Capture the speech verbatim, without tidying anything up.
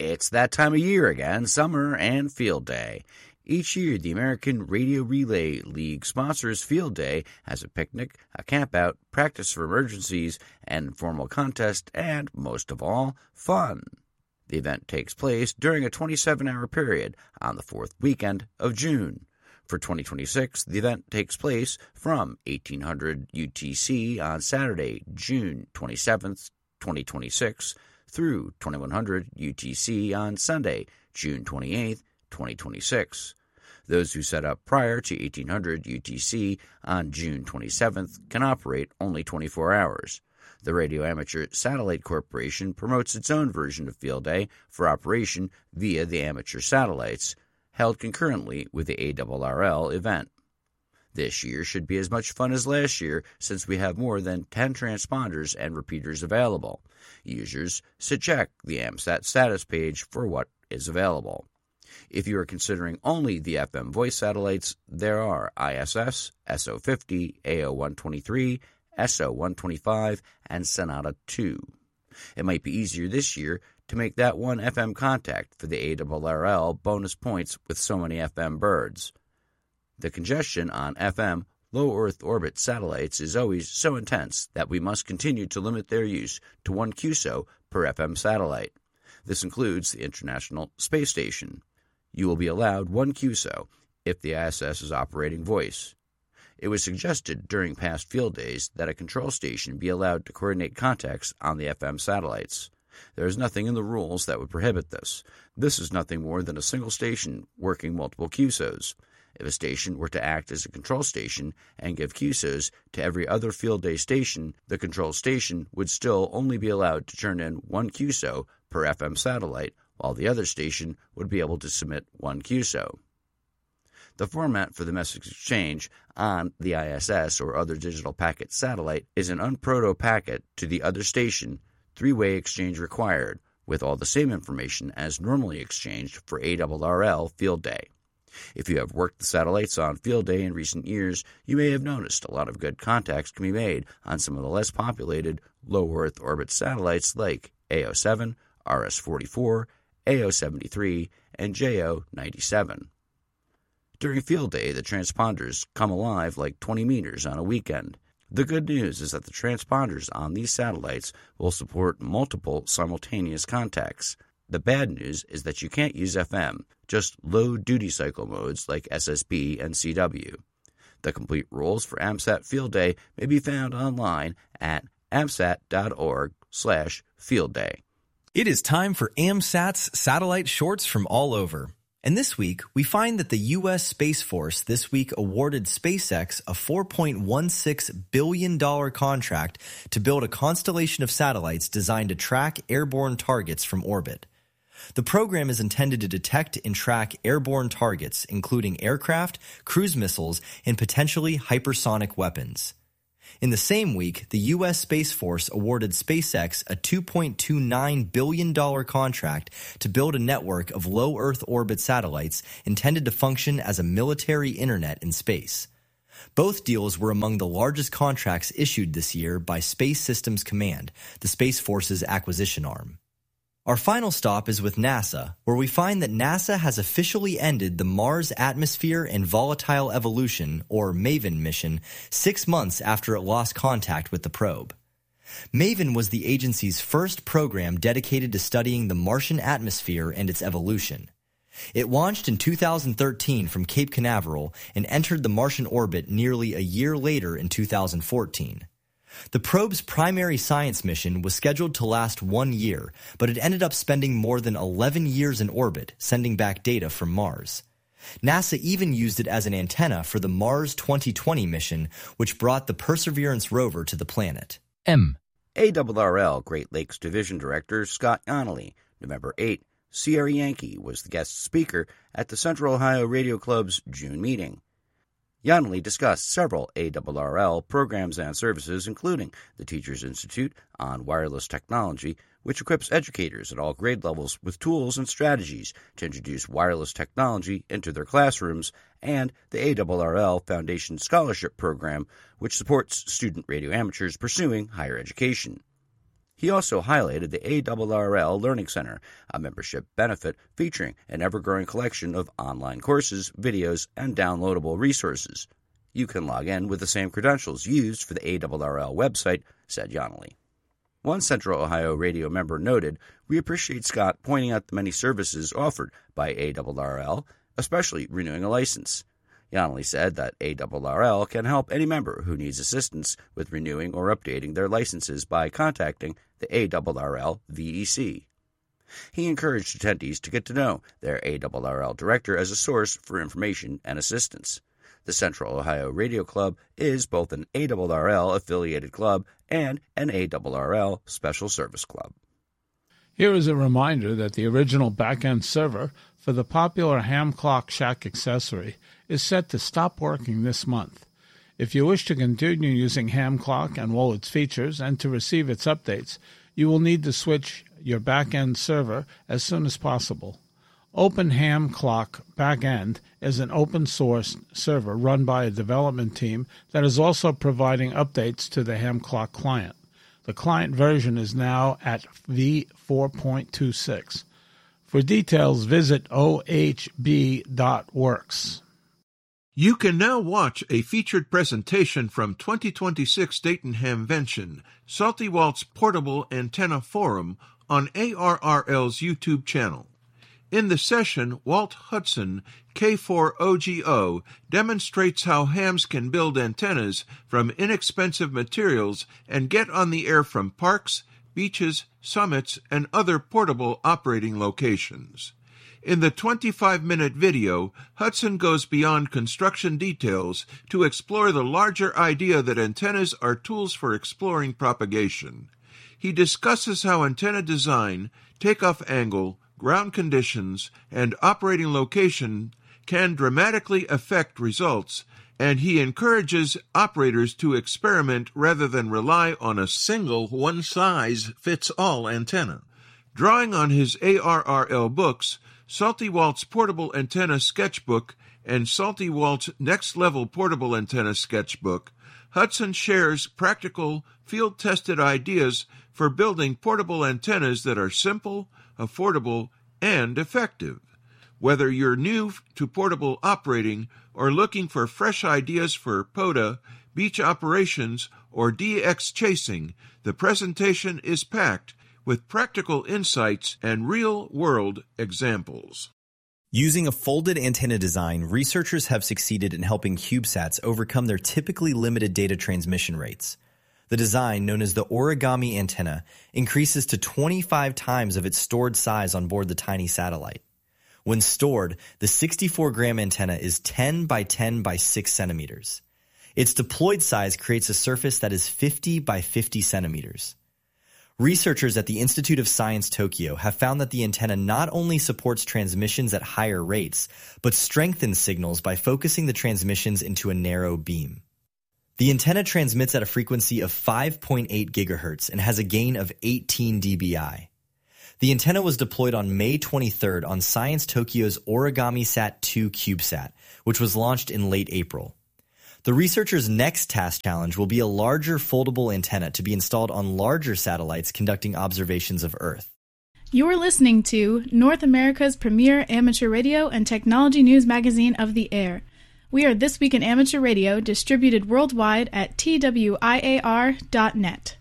It's that time of year again, summer and field day. Each year, the American Radio Relay League sponsors Field Day as a picnic, a campout, practice for emergencies, an informal contest, and, most of all, fun. The event takes place during a twenty-seven hour period on the fourth weekend of June. For twenty twenty-six, the event takes place from eighteen hundred U T C on Saturday, June twenty-seventh, twenty twenty-six, through twenty-one hundred U T C on Sunday, June twenty-eighth, twenty twenty-six. Those who set up prior to eighteen hundred U T C on June twenty-seventh can operate only twenty-four hours. The Radio Amateur Satellite Corporation promotes its own version of Field Day for operation via the amateur satellites, held concurrently with the A R R L event. This year should be as much fun as last year since we have more than ten transponders and repeaters available. Users should check the AMSAT status page for what is available. If you are considering only the F M voice satellites, there are I S S, S O fifty, A O one twenty-three, S O one twenty-five, and Sonata two. It might be easier this year to make that one F M contact for the A R R L bonus points with so many F M birds. The congestion on F M low Earth orbit satellites is always so intense that we must continue to limit their use to one Q S O per F M satellite. This includes the International Space Station. You will be allowed one Q S O if the I S S is operating voice. It was suggested during past field days that a control station be allowed to coordinate contacts on the F M satellites. There is nothing in the rules that would prohibit this. This is nothing more than a single station working multiple Q S Os. If a station were to act as a control station and give Q S Os to every other field day station, the control station would still only be allowed to turn in one Q S O per F M satellite, while the other station would be able to submit one Q S O. The format for the message exchange on the I S S or other digital packet satellite is an unproto packet to the other station, three-way exchange required, with all the same information as normally exchanged for A R R L Field Day. If you have worked the satellites on Field Day in recent years, you may have noticed a lot of good contacts can be made on some of the less populated low Earth orbit satellites like A O seven, R S forty-four, A O seventy-three, and J O ninety-seven. During Field Day, the transponders come alive like twenty meters on a weekend. The good news is that the transponders on these satellites will support multiple simultaneous contacts. The bad news is that you can't use F M, just low duty cycle modes like S S B and C W. The complete rules for AMSAT Field Day may be found online at amsat.org slash field day. It is time for AMSAT's satellite shorts from all over. And this week, we find that the U S Space Force this week awarded SpaceX a four point one six billion dollars contract to build a constellation of satellites designed to track airborne targets from orbit. The program is intended to detect and track airborne targets, including aircraft, cruise missiles, and potentially hypersonic weapons. In the same week, the U S Space Force awarded SpaceX a two point two nine billion dollars contract to build a network of low Earth orbit satellites intended to function as a military internet in space. Both deals were among the largest contracts issued this year by Space Systems Command, the Space Force's acquisition arm. Our final stop is with NASA, where we find that NASA has officially ended the Mars Atmosphere and Volatile Evolution, or MAVEN mission, six months after it lost contact with the probe. MAVEN was the agency's first program dedicated to studying the Martian atmosphere and its evolution. It launched in two thousand thirteen from Cape Canaveral and entered the Martian orbit nearly a year later in two thousand fourteen. The probe's primary science mission was scheduled to last one year, but it ended up spending more than eleven years in orbit, sending back data from Mars. NASA even used it as an antenna for the Mars twenty twenty mission, which brought the Perseverance rover to the planet. M. A R R L Great Lakes Division Director Scott Yonley, November eighth, Sierra Yankee, was the guest speaker at the Central Ohio Radio Club's June meeting. Yonley discussed several A R R L programs and services, including the Teachers Institute on Wireless Technology, which equips educators at all grade levels with tools and strategies to introduce wireless technology into their classrooms, and the A R R L Foundation Scholarship Program, which supports student radio amateurs pursuing higher education. He also highlighted the A R R L Learning Center, a membership benefit featuring an ever-growing collection of online courses, videos, and downloadable resources. You can log in with the same credentials used for the A R R L website, said Yonley. One Central Ohio Radio member noted, "We appreciate Scott pointing out the many services offered by A R R L, especially renewing a license." Yonley said that A R R L can help any member who needs assistance with renewing or updating their licenses by contacting the A R R L V E C. He encouraged attendees to get to know their A R R L director as a source for information and assistance. The Central Ohio Radio Club is both an A R R L affiliated club and an A R R L special service club. Here is a reminder that the original back-end server for the popular Ham Clock Shack accessory is set to stop working this month. If you wish to continue using Ham Clock and all its features and to receive its updates, you will need to switch your back-end server as soon as possible. Open Ham Clock Backend is an open-source server run by a development team that is also providing updates to the Ham Clock client. The client version is now at v four point two six. For details, visit o h b dot works. You can now watch a featured presentation from twenty twenty-six Dayton Hamvention, Salty Walt's Portable Antenna Forum, on A R R L's YouTube channel. In the session, Walt Hudson, K four O G O, demonstrates how hams can build antennas from inexpensive materials and get on the air from parks, beaches, summits, and other portable operating locations. In the twenty-five minute video, Hudson goes beyond construction details to explore the larger idea that antennas are tools for exploring propagation. He discusses how antenna design, takeoff angle, ground conditions, and operating location can dramatically affect results, and he encourages operators to experiment rather than rely on a single one-size-fits-all antenna. Drawing on his A R R L books, Salty Walt's Portable Antenna Sketchbook and Salty Walt's Next Level Portable Antenna Sketchbook, Hudson shares practical, field-tested ideas for building portable antennas that are simple, affordable, and effective. Whether you're new to portable operating or looking for fresh ideas for P O D A, beach operations, or D X chasing, the presentation is packed with practical insights and real-world examples. Using a folded antenna design, researchers have succeeded in helping CubeSats overcome their typically limited data transmission rates. The design, known as the origami antenna, increases to twenty-five times of its stored size on board the tiny satellite. When stored, the sixty-four gram antenna is ten by ten by six centimeters. Its deployed size creates a surface that is fifty by fifty centimeters. Researchers at the Institute of Science Tokyo have found that the antenna not only supports transmissions at higher rates, but strengthens signals by focusing the transmissions into a narrow beam. The antenna transmits at a frequency of five point eight gigahertz and has a gain of eighteen D B I. The antenna was deployed on May twenty-third on Science Tokyo's OrigamiSat two CubeSat, which was launched in late April. The researchers' next task challenge will be a larger foldable antenna to be installed on larger satellites conducting observations of Earth. You're listening to North America's premier amateur radio and technology news magazine of the air. We are This Week in Amateur Radio, distributed worldwide at T W I A R dot net.